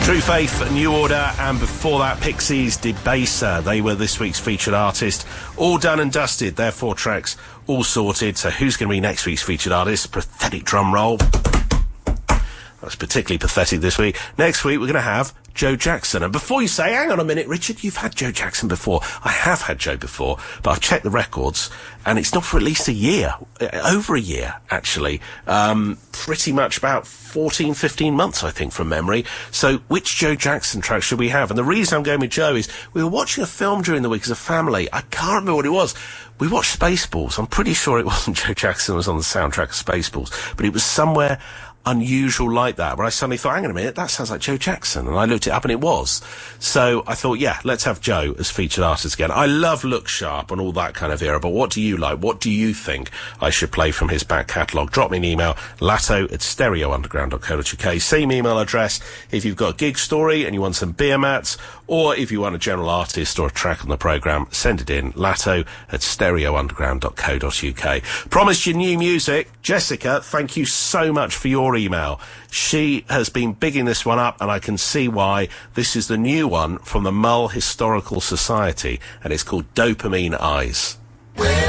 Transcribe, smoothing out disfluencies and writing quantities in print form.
True Faith, New Order, and before that, Pixies, Debaser. They were this week's featured artist. All done and dusted. Their 4 tracks all sorted. So who's going to be next week's featured artist? Pathetic drum roll. That's particularly pathetic this week. Next week, we're going to have Joe Jackson. And before you say, hang on a minute, Richard, you've had Joe Jackson before. I have had Joe before, but I've checked the records, and it's not for at least a year. Over a year, actually. Pretty much about 14, 15 months, I think, from memory. So which Joe Jackson track should we have? And the reason I'm going with Joe is we were watching a film during the week as a family. I can't remember what it was. We watched Spaceballs. I'm pretty sure it wasn't Joe Jackson who was on the soundtrack of Spaceballs, but it was somewhere unusual like that, where I suddenly thought, hang on a minute, that sounds like Joe Jackson, and I looked it up and it was. So I thought, yeah, let's have Joe as featured artist again. I love Look Sharp and all that kind of era, but what do you like? What do you think I should play from his back catalogue? Drop me an email, latto@stereounderground.co.uk. Same email address if you've got a gig story and you want some beer mats, or if you want a general artist or a track on the programme, send it in, latto@stereounderground.co.uk. Promised you new music. Jessica, thank you so much for your email. She has been bigging this one up, and I can see why. This is the new one from the Mull Historical Society, and it's called Dopamine Eyes.